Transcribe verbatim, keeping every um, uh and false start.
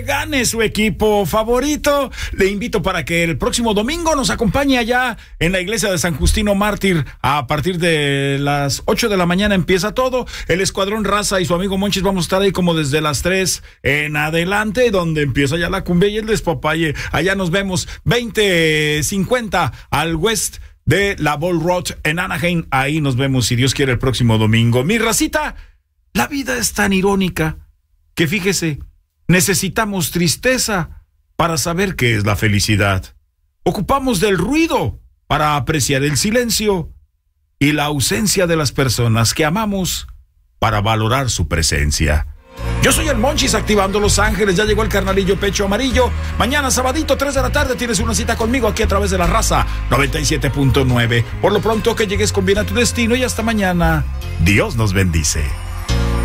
Gane su equipo favorito. Le invito para que el próximo domingo nos acompañe allá en la iglesia de San Justino Mártir. A partir de las ocho de la mañana empieza todo. El Escuadrón Raza y su amigo Monchis vamos a estar ahí como desde las tres en adelante, donde empieza ya la cumbia y el despapalle. Allá nos vemos veinte cincuenta al West de la Ball Road en Anaheim. Ahí nos vemos, si Dios quiere, el próximo domingo. Mi racita, la vida es tan irónica que fíjese, necesitamos tristeza para saber qué es la felicidad. Ocupamos del ruido para apreciar el silencio y la ausencia de las personas que amamos para valorar su presencia. Yo soy el Monchis, activando Los Ángeles. Ya llegó el carnalillo Pecho Amarillo. Mañana, sabadito, tres de la tarde, tienes una cita conmigo aquí a través de la Raza noventa y siete punto nueve. Por lo pronto, que llegues con bien a tu destino y hasta mañana. Dios nos bendice.